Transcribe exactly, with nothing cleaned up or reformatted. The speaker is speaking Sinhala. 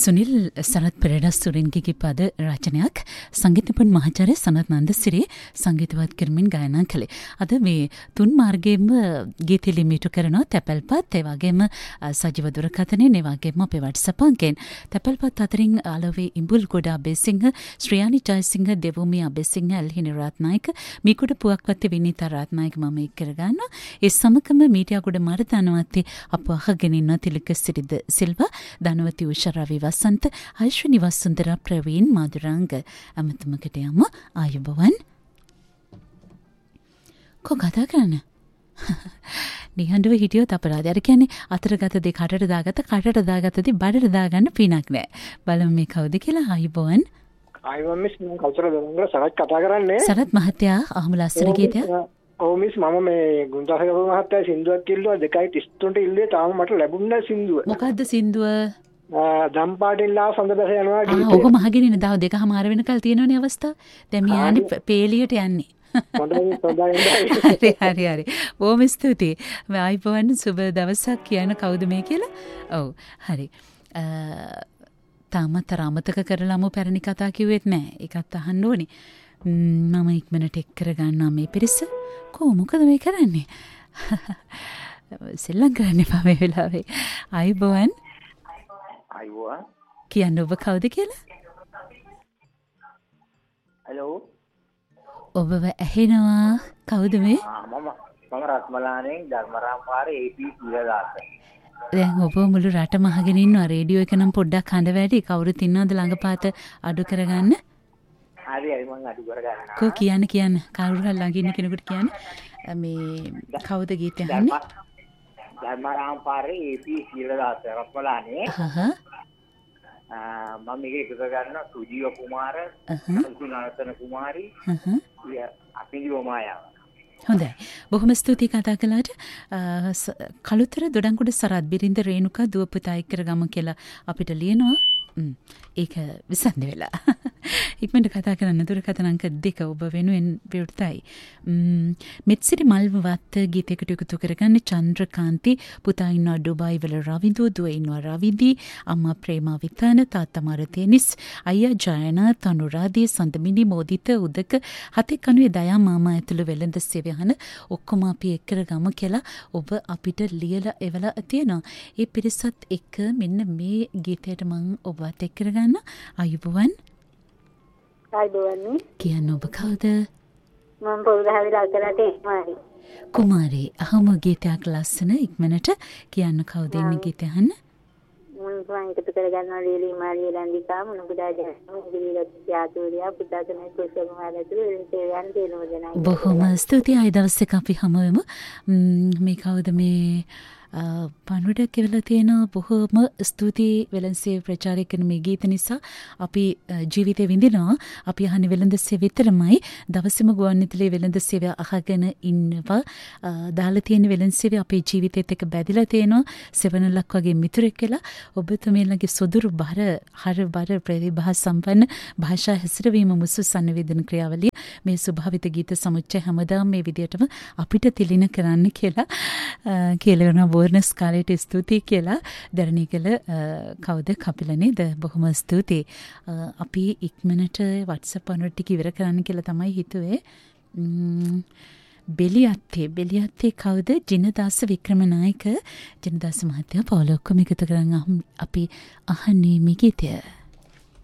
ಸುನಿಲ್ ಸನತ್ ಪೆರೇರಾ ಸುರಿನ್ಗೆ ಪದ ರಚನೆයක් සංගීත නිපුණ මහාචාර්ය සනත් නන්දසිරි සංගීතවත් කරමින් ගායනා කළේ. අද මේ තුන් මාර්ගයෙන්ම ගීත ලිමිටු කරනවා තැපැල්පත් ඒ වගේම සජීව දුරකථනයෙන් ඒ වගේම අපේ WhatsApp අංකයෙන්. තැපැල්පත් අතරින් ආලෝවේ ඉඹුල්ගොඩ අබේසිංහ, ශ්‍රියානි ජයසිංහ, දෙවුමි අබේසිංහ, එල්හිනි රත්නායක, මීකුඩ පුවක්වත්තේ විනීතා රත්නායක මම එක් කරගන්නවා. ඒ සමගම මීඩියාගොඩ මර්ධනවත්තේ අප අහගෙන ඉන්න තිලක සිරිද සිල්වා, ධනවති උෂා රවි වසන්ත, අයිශ්වනි වසුන්දර, ප්‍රවීන් මාදුරංග අමතමකට යම ආයුබෝවන්. කො කතා කරන්න නිහඬව හිටියොත් අපරාධය. අර කියන්නේ අතරගත දෙක කටට දාගත්ත කටට දාගත්තදී බඩට දාගන්න පිනක් නෑ. බලමු මේ කවුද කියලා. ආයුබෝවන්. ආයුබෝවන් මිස්, මම කල්චර් දරංගල සරත් කතා කරන්නේ. සරත් මහත්තයා අහමු ලස්සන ගීතයක්. ඔව් මිස්, මම මේ ගුණදාස ගබ මහත්තයා සින්දුවක් කිව්වා දෙකයි තිස් තුනට ඉල්ලුවේ. තාම මට ලැබුණ නැහැ සින්දුව. මොකද්ද සින්දුව? දම්පාටින්ලා සඳ බැස යනවා ගීතය. ඔක මහගෙන ඉන්න දව දෙකමාර වෙනකල් තියෙනවනේ අවස්ථාව. දැන් මියානේ පේලියට යන්නේ. හරි හරි හරි. බොහොම ස්තුතියි. මම ආයිබෝවන් සුබ දවසක් කියන කවුද මේ කියලා. ඔව් හරි. තාමත් අමතක කරලාම පැරණි කතා කිව්වෙත් නෑ. ඒකත් අහන්න ඕනේ. මම ඉක්මනට එක් කරගන්නවා මේ පිරිස. කො මොකද මේ කරන්නේ? සෙල්ලම් කරන්න එපා මේ වෙලාවේ. ආයිබෝවන්. ආයිබෝවන්. කියන්න ඔබ කවුද කියලා? හලෝ. ඔබව ඇහෙනවා. කවුද මේ? මම මම රත්මලානෙන් ධර්මරාම පාරේ ඒ පී සීලදාස. දැන් ඔබ මුළු රටම අහගෙන ඉන්නවා. රේඩියෝ එක නම් පොඩ්ඩක් හඬ වැඩි. කවුරුත් ඉන්නවද ළඟපාත අඩු කරගන්න? හරි හරි, මම අඩු කරගන්නවා. කො කියන්න කියන්න. කවුරු හරි ළඟ ඉන්න කෙනෙකුට කියන්න. මේ කවුද ගීතය අහන්නේ? ධර්මරාම පාරේ ඒ පී සීලදාස රත්මලානේ. හහ. මම මේක එකතු කරගන්නවා සුජීව කුමාර, සුනාරතන කුමාරි, අපිලිව මායාව. හොඳයි. බොහොම ස්තුතියි කතා කළාට. කළුතර දොඩංගොඩ සරත් බිරිඳ රේණුකා දුව පුතා එක්ක ගම කියලා අපිට ලියනවා. ඒක විසන්ද වෙලා. ඉක්මනට කතා කරන්න. දුරකථන අංක දෙක ඔබ වෙනුවෙන් විවෘතයි. මෙත්සිරි මල්වවත් ගීතයකට එකතු කරගන්න චන්ද්‍රකාන්ති, පුතා ඉන්නවා ඩුබායි වල රවිදු, දුව ඉන්නවා රවිදි, අම්මා ප්‍රේමා විතාන, තාත්තා මරතේනිස්, අයියා ජයන, තනුරාදී, සඳමිනි, මෝදිත, උදක, හතේ කනුවේ දයා මාමා ඇතුළු වෙළඳ සේවයහන ඔක්කොම අපි එක්ක ගම කියලා ඔබ අපිට ලියලා එවලා තියෙනවා. ඒ පිරිසත් එක්ක මෙන්න මේ ගීතයට මම ඔබවත් එක්ක කරගන්න. ආයුබෝවන්. ආයුබෝවන්. කියන්න ඔබ කවුද? මම පොල්ගහවෙලා අකලට කුමාරි. කුමාරි, අහම ගීතයක් ලස්සන ඉක්මනට කියන්න කවුද ඉන්නේ ගීතය අහන්න? මම මම එකතු කරගන්නවා ලීලි මාරිය ලන්දිකා, මුනුගුඩා ජයසම, ඉදිරියට යාතුරියා, පුතාසනේ කුසලමාලතුරු එන්ටේයන් දෙනව දෙනයි. බොහොම ස්තුතියි. ආයි දවසක අපි හමු වෙමු. මේ කවුද මේ පණුඩක් කියලා තියෙනවා. බොහොම ස්තුතියි වෙළඳසේ ප්‍රචාරය කරන මේ ගීත නිසා අපි ජීවිතේ විඳිනවා. අපි අහන්නේ වෙළඳ සේවය විතරමයි. දවසේම ගුවන්විදුලියේ වෙළඳ සේවය අහගෙන ඉන්නවා. දාලා තියෙන වෙළඳ සේවය අපේ ජීවිතේත් එක්ක බැඳිලා තියෙනවා. සෙවණලක් වගේ මිතුරෙක් කියලා ඔබතුමීලගේ සොදුරු බර හර බර ප්‍රතිභා සම්පන්න භාෂා හැසිරවීම මුසු සංවේදන ක්‍රියාවලිය මේ ස්වභාවිත ගීත සමුච්චය හැමදාම මේ විදියටම අපිට තිලින කරන්න කියලා කියලා බෝර්නස් කාලේට ස්තුතියි කියලා දරණීකල කවුද කපිල නේද? බොහොම ස්තුතියි. අපි ඉක්මනට WhatsApp අනුර ටික ඉවර කරන්න කියලා තමයි හිතුවේ. බෙලියත්තේ බෙලියත්තේ කවුද? ජිනදාස වික්‍රමනායක. ජිනදාස මහත්තයා පවුල ඔක්කොම එකතු කරන් අපි අහන්නේ මේ ගීතය.